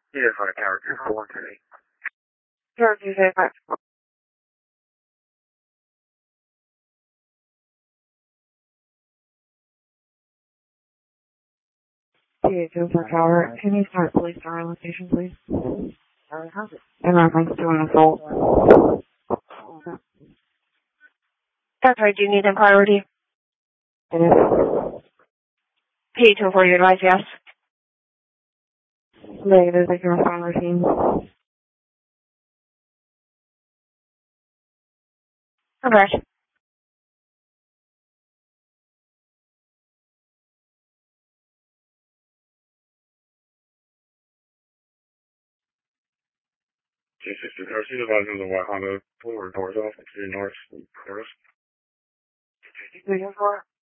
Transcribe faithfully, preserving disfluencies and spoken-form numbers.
Yeah, five tower, two four one three. Tower two five five. T H O for tower. Can you start police tower location, please? In reference to an assault. That's right, do you need a priority? It is. T H O for your advice, yes. Negative, they can respond routine. Correct. J sixty tower, supervisor of the White Honda, forward doors off, to the north, Chorus. Vision for